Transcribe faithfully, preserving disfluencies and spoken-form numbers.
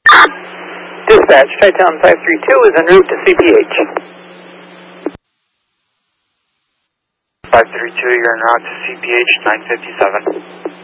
Dispatch, Chi-Town five three two is en route to C P H. five three two, you're en route to C P H nine fifty-seven.